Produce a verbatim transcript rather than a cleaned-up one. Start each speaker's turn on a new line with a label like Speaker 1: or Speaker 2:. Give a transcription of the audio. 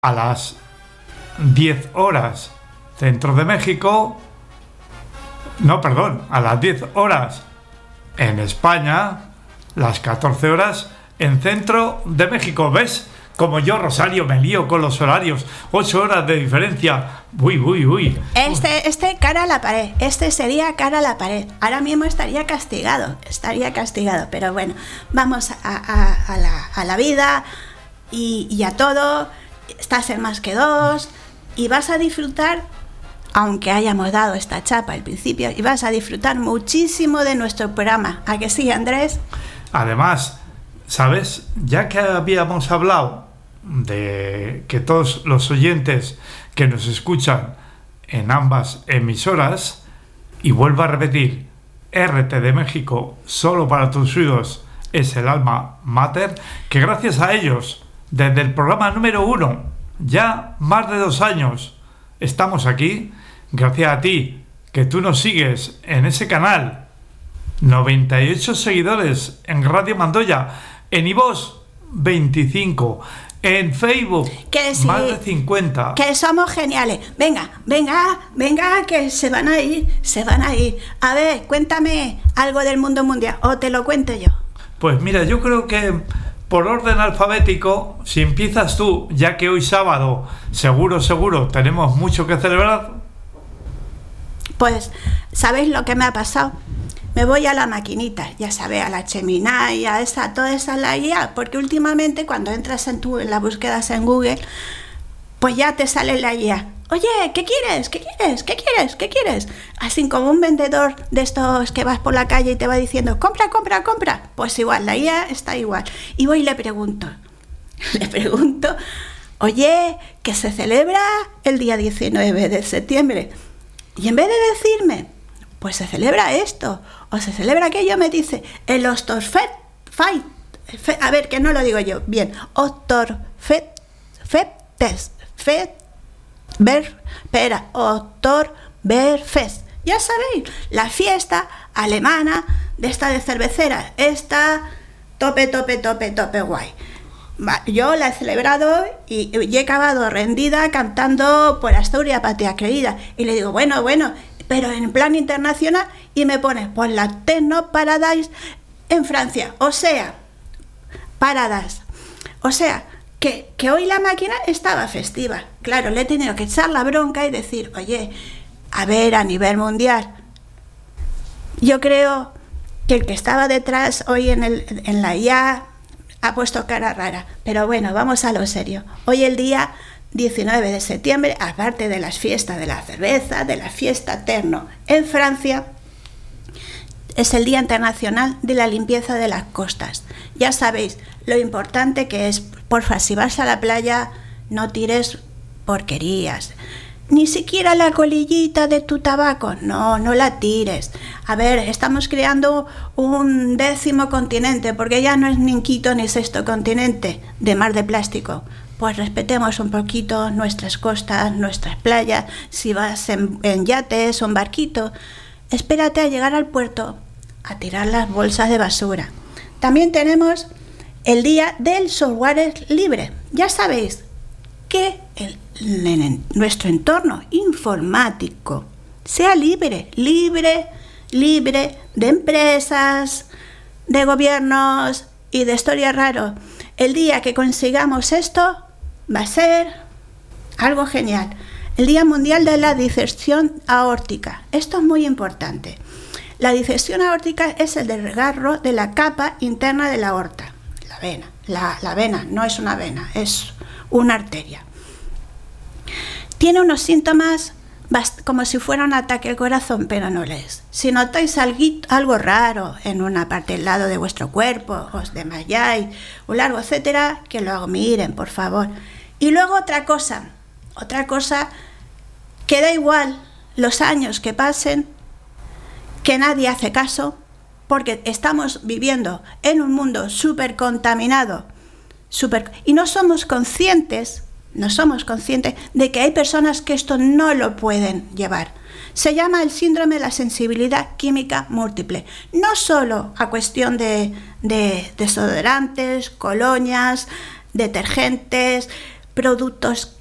Speaker 1: a las diez horas centro de México, no, perdón, a las diez horas en España, las catorce horas en centro de México. ¿Ves? Como yo, Rosario, me lío con los horarios. Ocho horas de diferencia. Uy, uy, uy.
Speaker 2: Este, este cara a la pared. Este sería cara a la pared. Ahora mismo estaría castigado. Estaría castigado. Pero bueno, vamos a, a, a, la, a la vida y, y a todo. Estás en Más que Dos y vas a disfrutar, aunque hayamos dado esta chapa al principio, y vas a disfrutar muchísimo de nuestro programa. ¿A que sí, Andrés?
Speaker 1: Además, ¿sabes? Ya que habíamos hablado de que todos los oyentes que nos escuchan en ambas emisoras, y vuelvo a repetir, R T de México, solo para tus oídos, es el alma mater, que gracias a ellos, desde el programa número uno, ya más de dos años, estamos aquí, gracias a ti, que tú nos sigues en ese canal, noventa y ocho seguidores en Radio Mandoya, en iVoox veinticinco, en Facebook
Speaker 2: que sí,
Speaker 1: más de cincuenta.
Speaker 2: Que somos geniales. Venga, venga, venga, que se van a ir, se van a ir. A ver, cuéntame algo del mundo mundial, o te lo cuento yo.
Speaker 1: Pues mira, yo creo que por orden alfabético, si empiezas tú, ya que hoy sábado, seguro, seguro, tenemos mucho que celebrar.
Speaker 2: Pues, ¿sabéis lo que me ha pasado? Me voy a la maquinita, ya sabes, a la Gemini, a esa, toda esa la I A, porque últimamente cuando entras en, tu, en las búsquedas en Google, pues ya te sale la I A. Oye, ¿qué quieres? ¿Qué quieres? ¿Qué quieres? ¿Qué quieres? Así como un vendedor de estos que vas por la calle y te va diciendo, compra, compra, compra. Pues igual, la I A está igual. Y voy y le pregunto, le pregunto, oye, que se celebra el día diecinueve de septiembre. Y en vez de decirme, pues se celebra esto, o se celebra aquello, me dice, el Oktoberfest, a ver, que no lo digo yo, bien, Oktoberfest, Fest, Ver, espera, Oktoberfest. Ya sabéis, la fiesta alemana de esta de cervecera, esta tope, tope, tope, tope guay. Yo la he celebrado y, y he acabado rendida cantando por Asturias, patria querida. Y le digo, bueno, bueno, pero en plan internacional, y me pone, pues la Techno Paradise en Francia. O sea, Paradise. O sea, Que, que hoy la máquina estaba festiva. Claro, le he tenido que echar la bronca y decir, oye, a ver, a nivel mundial, yo creo que el que estaba detrás hoy en, el, en la I A ha puesto cara rara. Pero bueno, vamos a lo serio. Hoy el día diecinueve de septiembre, aparte de las fiestas de la cerveza, de la fiesta Techno en Francia, es el Día Internacional de la Limpieza de las Costas. Ya sabéis lo importante que es, porfa, si vas a la playa, no tires porquerías. Ni siquiera la colillita de tu tabaco, no, no la tires. A ver, estamos creando un décimo continente, porque ya no es ni quinto ni sexto continente de mar de plástico. Pues respetemos un poquito nuestras costas, nuestras playas. Si vas en, en yates o en barquito, espérate a llegar al puerto a tirar las bolsas de basura. También tenemos el día del software libre. Ya sabéis que el, el, nuestro entorno informático sea libre, libre, libre de empresas, de gobiernos y de historias raras. El día que consigamos esto va a ser algo genial. El Día Mundial de la Disección Aórtica. Esto es muy importante. La disección aórtica es el desgarro de la capa interna de la aorta. La vena. La, la vena no es una vena, es una arteria. Tiene unos síntomas como si fuera un ataque al corazón, pero no lo es. Si notáis algo, algo raro en una parte del lado de vuestro cuerpo, os desmayáis, o largo, etcétera, que lo miren, por favor. Y luego otra cosa, otra cosa que da igual los años que pasen, que nadie hace caso, porque estamos viviendo en un mundo súper contaminado, super, y no somos conscientes, no somos conscientes de que hay personas que esto no lo pueden llevar. Se llama el síndrome de la sensibilidad química múltiple. No solo a cuestión de, de desodorantes, colonias, detergentes, productos